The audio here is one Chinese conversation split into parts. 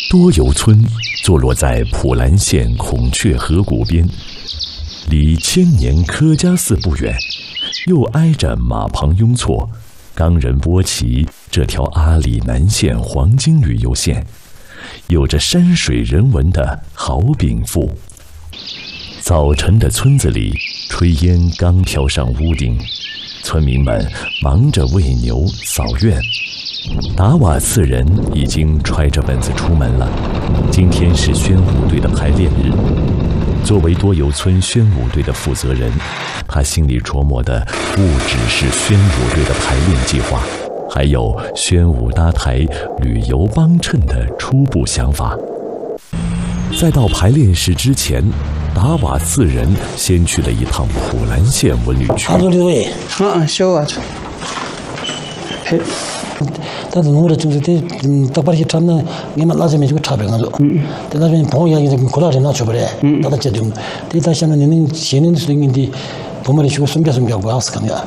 多游村坐落在普兰县孔雀河谷边，离千年柯家寺不远，又挨着马旁雍措、冈仁波齐这条阿里南线黄金旅游线，有着山水人文的好禀赋。早晨的村子里，炊烟刚飘上屋顶，村民们忙着喂牛扫院。达瓦次人已经揣着本子出门了。今天是宣武队的排练日。作为多游村宣武队的负责人，他心里琢磨的不只是宣武队的排练计划，还有宣武搭台旅游帮衬的初步想法。在到排练室之前，达瓦次人先去了一趟普兰县文旅区。 나도 노래 좀 때 딱바리 참나 내가 나중에 좀 차별나죠. 대단히 보호하기 좀 고라지 나죠 그래. 나도 좀 대다시는 내는 지는 수행인데 보면이 쉬고 숨겨하고 하스카냐.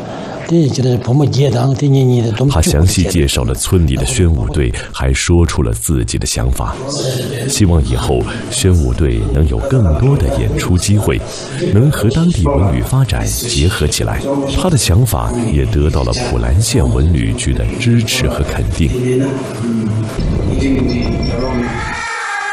他详细介绍了村里的宣武队，还说出了自己的想法，希望以后宣武队能有更多的演出机会，能和当地文旅发展结合起来。他的想法也得到了普兰县文旅局的支持和肯定。